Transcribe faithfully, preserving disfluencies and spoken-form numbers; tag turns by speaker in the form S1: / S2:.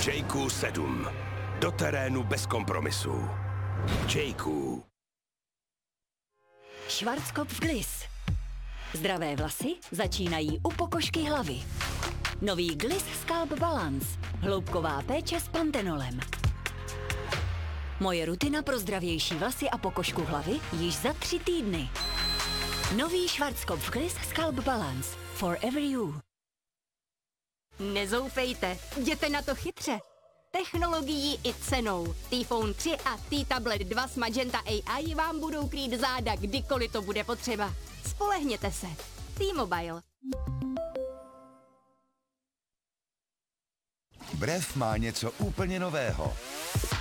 S1: J Q sedm. Do terénu bez kompromisů. J Q.
S2: Schwarzkopf Gliss. Zdravé vlasy začínají u pokožky hlavy. Nový Gliss Scalp Balance. Hloubková péče s pantenolem. Moje rutina pro zdravější vlasy a pokožku hlavy již za tři týdny. Nový Schwarzkopf Gliss Scalp Balance. For you.
S3: Nezoufejte, jděte na to chytře. Technologií i cenou. T-Phone tři a T-Tablet dva s Magenta A I vám budou krýt záda, kdykoliv to bude potřeba. Spolehněte se. T-Mobile.
S4: Brev má něco úplně nového.